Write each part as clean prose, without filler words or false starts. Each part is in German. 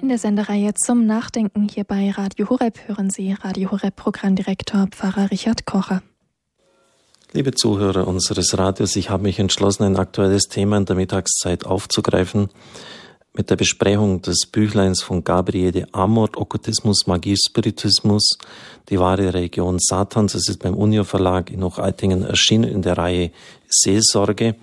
In der Sendereihe zum Nachdenken hier bei Radio Horeb hören Sie Radio Horeb Programmdirektor Pfarrer Richard Kocher. Liebe Zuhörer unseres Radios, ich habe mich entschlossen, ein aktuelles Thema in der Mittagszeit aufzugreifen mit der Besprechung des Büchleins von Gabriele Amor, Okkultismus, Magie, Spiritismus, die wahre Religion Satans. Es ist beim Unio Verlag in Hochaltingen erschienen in der Reihe Seelsorge.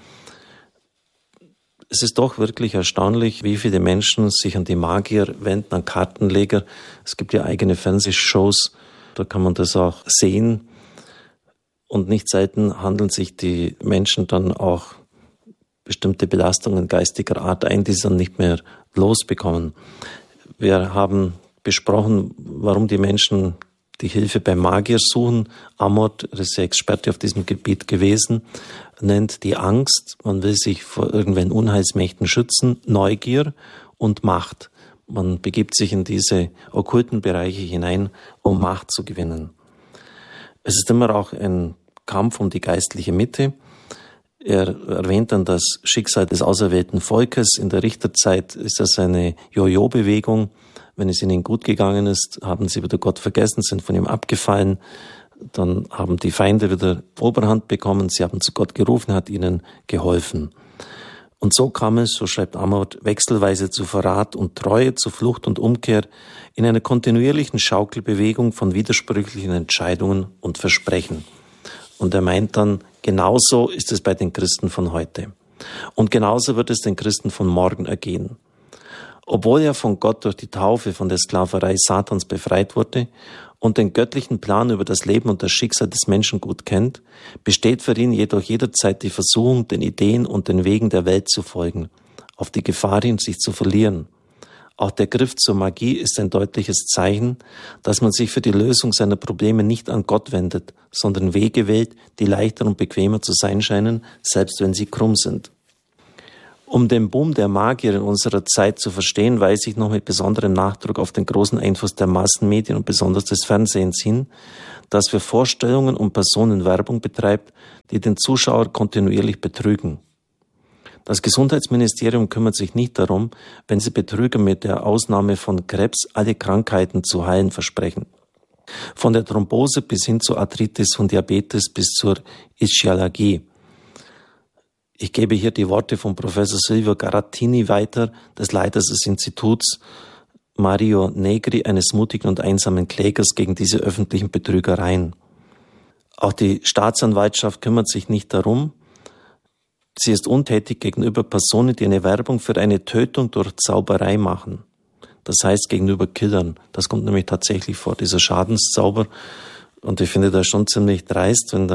Es ist doch wirklich erstaunlich, wie viele Menschen sich an die Magier wenden, an Kartenleger. Es gibt ja eigene Fernsehshows, da kann man das auch sehen. Und nicht selten handeln sich die Menschen dann auch bestimmte Belastungen geistiger Art ein, die sie dann nicht mehr losbekommen. Wir haben besprochen, warum die Menschen die Hilfe beim Magier suchen. Amor, er ist ja Experte auf diesem Gebiet gewesen, nennt die Angst. Man will sich vor irgendwelchen Unheilsmächten schützen, Neugier und Macht. Man begibt sich in diese okkulten Bereiche hinein, um Macht zu gewinnen. Es ist immer auch ein Kampf um die geistliche Mitte. Er erwähnt dann das Schicksal des auserwählten Volkes. In der Richterzeit ist das eine Jojo-Bewegung. Wenn es ihnen gut gegangen ist, haben sie wieder Gott vergessen, sind von ihm abgefallen. Dann haben die Feinde wieder Oberhand bekommen. Sie haben zu Gott gerufen, hat ihnen geholfen. Und so kam es, so schreibt Amor, wechselweise zu Verrat und Treue, zu Flucht und Umkehr, in einer kontinuierlichen Schaukelbewegung von widersprüchlichen Entscheidungen und Versprechen. Und er meint dann, genauso ist es bei den Christen von heute. Und genauso wird es den Christen von morgen ergehen. Obwohl er von Gott durch die Taufe von der Sklaverei Satans befreit wurde und den göttlichen Plan über das Leben und das Schicksal des Menschen gut kennt, besteht für ihn jedoch jederzeit die Versuchung, den Ideen und den Wegen der Welt zu folgen, auf die Gefahr hin, sich zu verlieren. Auch der Griff zur Magie ist ein deutliches Zeichen, dass man sich für die Lösung seiner Probleme nicht an Gott wendet, sondern Wege wählt, die leichter und bequemer zu sein scheinen, selbst wenn sie krumm sind. Um den Boom der Magier in unserer Zeit zu verstehen, weise ich noch mit besonderem Nachdruck auf den großen Einfluss der Massenmedien und besonders des Fernsehens hin, das für Vorstellungen und Personen Werbung betreibt, die den Zuschauer kontinuierlich betrügen. Das Gesundheitsministerium kümmert sich nicht darum, wenn sie Betrüger mit der Ausnahme von Krebs alle Krankheiten zu heilen versprechen. Von der Thrombose bis hin zu Arthritis, von Diabetes bis zur Ischialgie. Ich gebe hier die Worte von Professor Silvio Garattini weiter, des Leiters des Instituts Mario Negri, eines mutigen und einsamen Klägers gegen diese öffentlichen Betrügereien. Auch die Staatsanwaltschaft kümmert sich nicht darum. Sie ist untätig gegenüber Personen, die eine Werbung für eine Tötung durch Zauberei machen. Das heißt gegenüber Killern. Das kommt nämlich tatsächlich vor, dieser Schadenszauber. Und ich finde das schon ziemlich dreist, wenn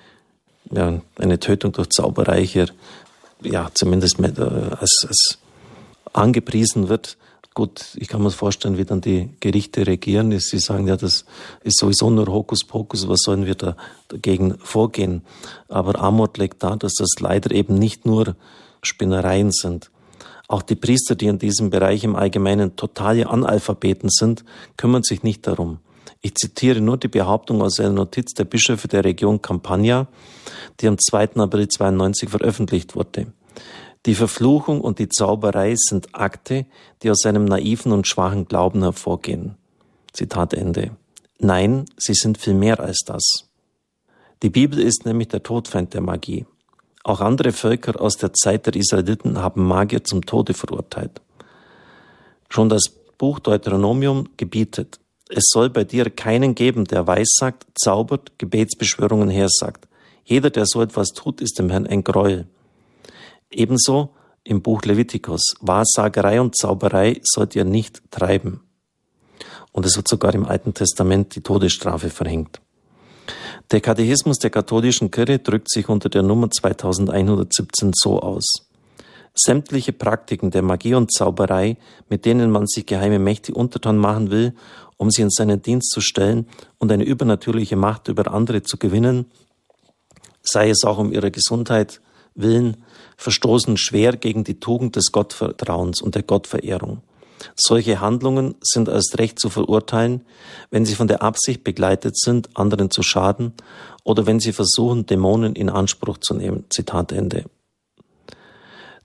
eine Tötung durch Zauberei hier zumindest als angepriesen wird. Gut, ich kann mir vorstellen, wie dann die Gerichte regieren. Sie sagen, ja, das ist sowieso nur Hokuspokus, was sollen wir da dagegen vorgehen? Aber Amor legt dar, dass das leider eben nicht nur Spinnereien sind. Auch die Priester, die in diesem Bereich im Allgemeinen totale Analphabeten sind, kümmern sich nicht darum. Ich zitiere nur die Behauptung aus einer Notiz der Bischöfe der Region Campania, die am 2. April 92 veröffentlicht wurde. Die Verfluchung und die Zauberei sind Akte, die aus einem naiven und schwachen Glauben hervorgehen. Zitat Ende. Nein, sie sind viel mehr als das. Die Bibel ist nämlich der Todfeind der Magie. Auch andere Völker aus der Zeit der Israeliten haben Magier zum Tode verurteilt. Schon das Buch Deuteronomium gebietet: Es soll bei dir keinen geben, der weissagt, zaubert, Gebetsbeschwörungen hersagt. Jeder, der so etwas tut, ist dem Herrn ein Gräuel. Ebenso im Buch Levitikus: Wahrsagerei und Zauberei sollt ihr nicht treiben. Und es wird sogar im Alten Testament die Todesstrafe verhängt. Der Katechismus der katholischen Kirche drückt sich unter der Nummer 2117 so aus: Sämtliche Praktiken der Magie und Zauberei, mit denen man sich geheime Mächte untertan machen will, um sie in seinen Dienst zu stellen und eine übernatürliche Macht über andere zu gewinnen, sei es auch um ihrer Gesundheit willen, verstoßen schwer gegen die Tugend des Gottvertrauens und der Gottverehrung. Solche Handlungen sind als recht zu verurteilen, wenn sie von der Absicht begleitet sind, anderen zu schaden oder wenn sie versuchen, Dämonen in Anspruch zu nehmen. Zitat Ende.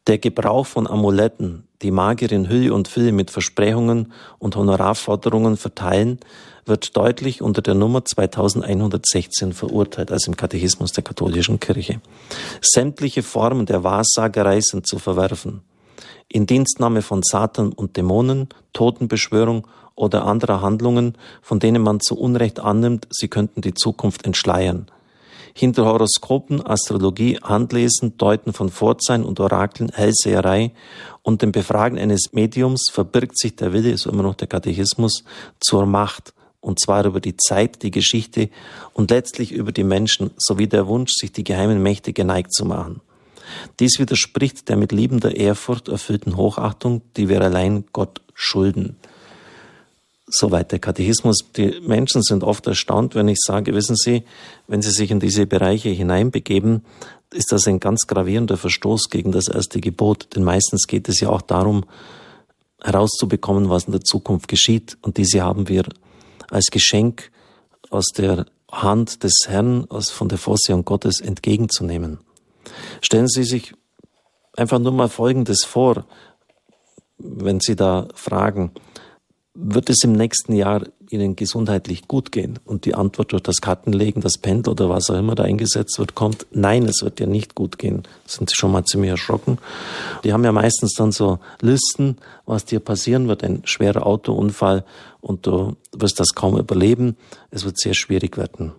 Der Gebrauch von Amuletten, die Magier in Hülle und Fülle mit Versprechungen und Honorarforderungen verteilen, wird deutlich unter der Nummer 2116 verurteilt, also im Katechismus der katholischen Kirche. Sämtliche Formen der Wahrsagerei sind zu verwerfen. Indienstnahme von Satan und Dämonen, Totenbeschwörung oder anderer Handlungen, von denen man zu Unrecht annimmt, sie könnten die Zukunft entschleiern. Hinter Horoskopen, Astrologie, Handlesen, Deuten von Vorzeichen und Orakeln, Hellseherei und dem Befragen eines Mediums verbirgt sich der Wille, so immer noch der Katechismus, zur Macht, und zwar über die Zeit, die Geschichte und letztlich über die Menschen, sowie der Wunsch, sich die geheimen Mächte geneigt zu machen. Dies widerspricht der mit liebender Ehrfurcht erfüllten Hochachtung, die wir allein Gott schulden. Soweit der Katechismus. Die Menschen sind oft erstaunt, wenn ich sage, wissen Sie, wenn Sie sich in diese Bereiche hineinbegeben, ist das ein ganz gravierender Verstoß gegen das erste Gebot. Denn meistens geht es ja auch darum, herauszubekommen, was in der Zukunft geschieht. Und diese haben wir als Geschenk aus der Hand des Herrn, von der Vorsehung Gottes entgegenzunehmen. Stellen Sie sich einfach nur mal Folgendes vor, wenn Sie da fragen, wird es im nächsten Jahr Ihnen gesundheitlich gut gehen? Und die Antwort durch das Kartenlegen, das Pendel oder was auch immer da eingesetzt wird, kommt, nein, es wird dir nicht gut gehen. Sind Sie schon mal ziemlich erschrocken? Die haben ja meistens dann so Listen, was dir passieren wird, ein schwerer Autounfall und du wirst das kaum überleben. Es wird sehr schwierig werden.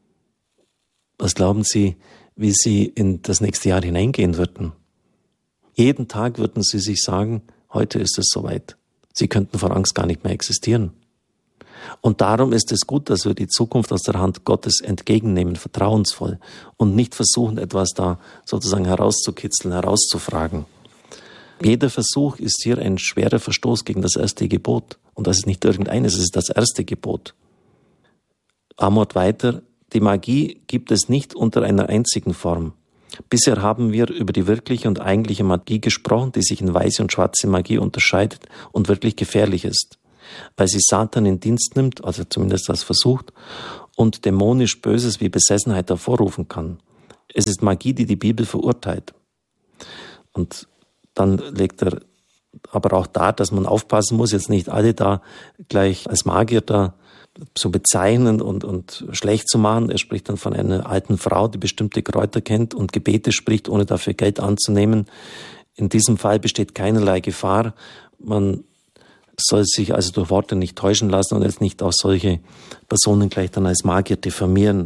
Was glauben Sie, wie Sie in das nächste Jahr hineingehen würden? Jeden Tag würden Sie sich sagen, heute ist es soweit. Sie könnten vor Angst gar nicht mehr existieren. Und darum ist es gut, dass wir die Zukunft aus der Hand Gottes entgegennehmen, vertrauensvoll, und nicht versuchen, etwas da sozusagen herauszukitzeln, herauszufragen. Jeder Versuch ist hier ein schwerer Verstoß gegen das erste Gebot. Und das ist nicht irgendeines, es ist das erste Gebot. Amort weiter, die Magie gibt es nicht unter einer einzigen Form. Bisher haben wir über die wirkliche und eigentliche Magie gesprochen, die sich in weiße und schwarze Magie unterscheidet und wirklich gefährlich ist, weil sie Satan in Dienst nimmt, also zumindest das versucht, und dämonisch Böses wie Besessenheit hervorrufen kann. Es ist Magie, die die Bibel verurteilt. Und dann legt er aber auch dar, dass man aufpassen muss, jetzt nicht alle da gleich als Magier da so bezeichnen und schlecht zu machen. Er spricht dann von einer alten Frau, die bestimmte Kräuter kennt und Gebete spricht, ohne dafür Geld anzunehmen. In diesem Fall besteht keinerlei Gefahr. Man soll sich also durch Worte nicht täuschen lassen und jetzt nicht auch solche Personen gleich dann als Magier diffamieren.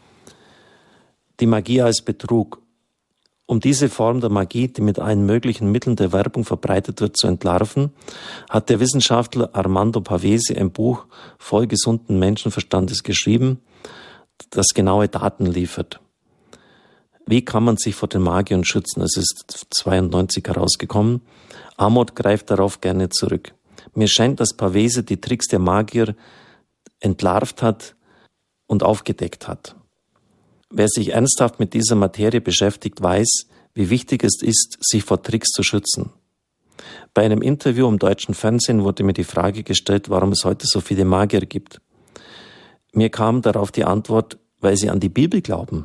Die Magie als Betrug. Um diese Form der Magie, die mit allen möglichen Mitteln der Werbung verbreitet wird, zu entlarven, hat der Wissenschaftler Armando Pavese ein Buch voll gesunden Menschenverstandes geschrieben, das genaue Daten liefert. Wie kann man sich vor den Magiern schützen? Es ist 1992 herausgekommen. Amort greift darauf gerne zurück. Mir scheint, dass Pavese die Tricks der Magier entlarvt hat und aufgedeckt hat. Wer sich ernsthaft mit dieser Materie beschäftigt, weiß, wie wichtig es ist, sich vor Tricks zu schützen. Bei einem Interview im deutschen Fernsehen wurde mir die Frage gestellt, warum es heute so viele Magier gibt. Mir kam darauf die Antwort, weil sie an die Bibel glauben.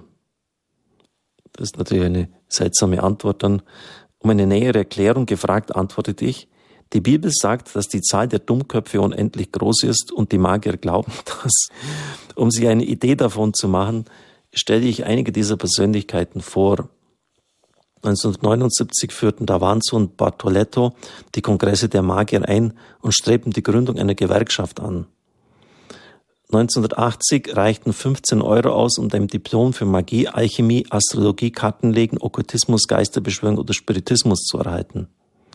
Das ist natürlich eine seltsame Antwort dann. Um eine nähere Erklärung gefragt, antwortete ich, die Bibel sagt, dass die Zahl der Dummköpfe unendlich groß ist und die Magier glauben das. Um sich eine Idee davon zu machen, stelle ich einige dieser Persönlichkeiten vor. 1979 führten Davanzo und Bartoletto die Kongresse der Magier ein und strebten die Gründung einer Gewerkschaft an. 1980 reichten 15 € aus, um ein Diplom für Magie, Alchemie, Astrologie, Kartenlegen, Okkultismus, Geisterbeschwörung oder Spiritismus zu erhalten.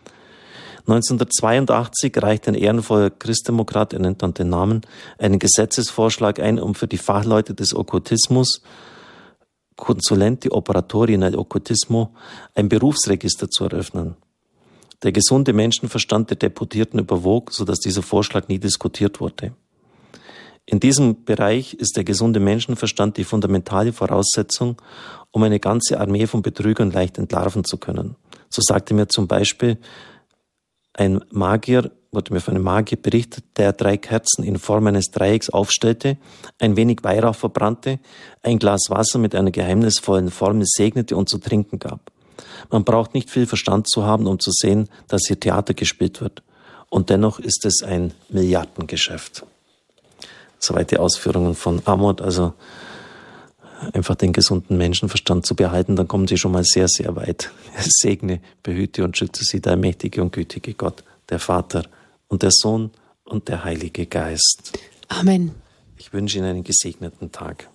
1982 reichte ein ehrenvoller Christdemokrat, er nennt dann den Namen, einen Gesetzesvorschlag ein, um für die Fachleute des Okkultismus, Consulenti Operatori nel Occultismo, ein Berufsregister zu eröffnen. Der gesunde Menschenverstand der Deputierten überwog, sodass dieser Vorschlag nie diskutiert wurde. In diesem Bereich ist der gesunde Menschenverstand die fundamentale Voraussetzung, um eine ganze Armee von Betrügern leicht entlarven zu können. So sagte mir zum Beispiel ein Magier, wurde mir von einem Magier berichtet, der 3 Kerzen in Form eines Dreiecks aufstellte, ein wenig Weihrauch verbrannte, ein Glas Wasser mit einer geheimnisvollen Formel segnete und zu trinken gab. Man braucht nicht viel Verstand zu haben, um zu sehen, dass hier Theater gespielt wird. Und dennoch ist es ein Milliardengeschäft. Soweit die Ausführungen von Amot, also einfach den gesunden Menschenverstand zu behalten, dann kommen sie schon mal sehr, sehr weit. Segne, behüte und schütze sie, der mächtige und gütige Gott, der Vater und der Sohn und der Heilige Geist. Amen. Ich wünsche Ihnen einen gesegneten Tag.